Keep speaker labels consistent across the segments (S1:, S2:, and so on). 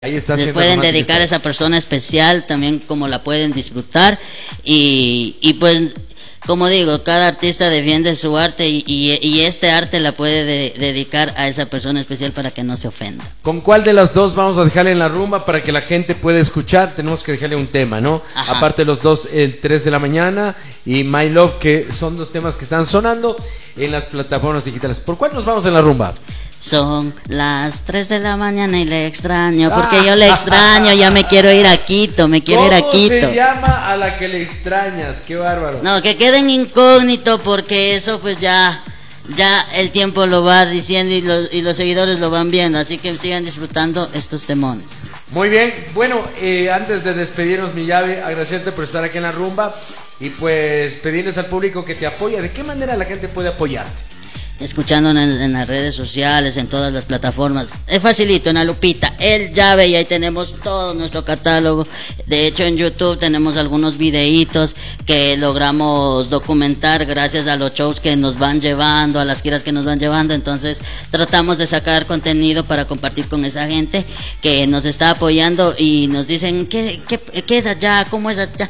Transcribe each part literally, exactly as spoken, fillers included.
S1: Ahí está.
S2: Les pueden dedicar a esa persona especial también, como la pueden disfrutar. Y, y pues, como digo, cada artista defiende su arte y, y, y este arte la puede de, dedicar a esa persona especial para que no se ofenda.
S1: ¿Con cuál de las dos vamos a dejarle en la rumba para que la gente pueda escuchar? Tenemos que dejarle un tema, ¿no? Ajá. Aparte los dos, el tres de la mañana y My Love, que son dos temas que están sonando en las plataformas digitales. ¿Por cuál nos vamos en la rumba?
S2: Son las tres de la mañana y le extraño, porque ah, yo le extraño, ya me quiero ir a Quito, me quiero ir a Quito.
S1: ¿Cómo se llama a la que le extrañas? Qué bárbaro.
S2: No, que quede en incógnito, porque eso pues ya, ya el tiempo lo va diciendo y los, y los seguidores lo van viendo, así que sigan disfrutando estos temones.
S1: Muy bien, bueno, eh, antes de despedirnos, mi llave, agradecerte por estar aquí en la rumba y pues pedirles al público que te apoye. ¿De qué manera la gente puede apoyarte?
S2: Escuchándonos en, en las redes sociales, en todas las plataformas. Es facilito, en la lupita, El Llave, y ahí tenemos todo nuestro catálogo. De hecho, en YouTube tenemos algunos videitos que logramos documentar gracias a los shows que nos van llevando, a las giras que nos van llevando. Entonces, tratamos de sacar contenido para compartir con esa gente que nos está apoyando y nos dicen, ¿qué, qué, qué es allá? ¿Cómo es allá?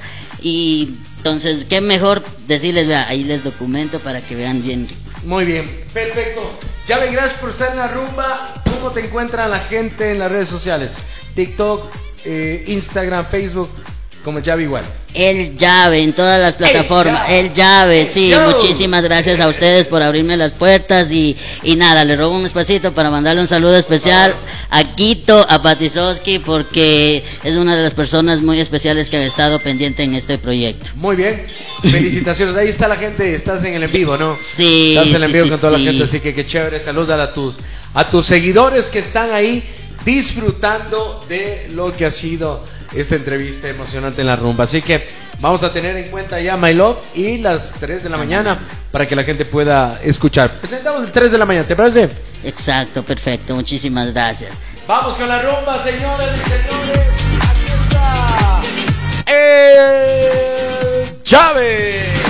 S2: Y entonces, qué mejor decirles, vea, ahí les documento para que vean bien.
S1: Muy bien, perfecto. Llave, gracias por estar en la rumba. ¿Cómo te encuentran la gente en las redes sociales? TikTok, eh, Instagram, Facebook, como Llave igual.
S2: El Llave en todas las plataformas. El Llave, el llave. El sí, llave. Muchísimas gracias a ustedes por abrirme las puertas y, y nada, le robo un espacito para mandarle un saludo especial a Quito, a Patisoski, porque es una de las personas muy especiales que han estado pendiente en este proyecto.
S1: Muy bien, felicitaciones. Ahí está la gente, estás en el en vivo, ¿no?
S2: Sí.
S1: Estás en el en vivo
S2: sí,
S1: con toda
S2: sí.
S1: la gente, así que qué chévere. Saludos a tus, a tus seguidores que están ahí disfrutando de lo que ha sido esta entrevista emocionante en la rumba. Así que vamos a tener en cuenta ya My Love y las tres de la mañana para que la gente pueda escuchar. Presentamos el tres de la mañana, ¿te parece?
S2: Exacto, perfecto, muchísimas gracias.
S1: Vamos con la rumba, señores y señores. Aquí está El Llave.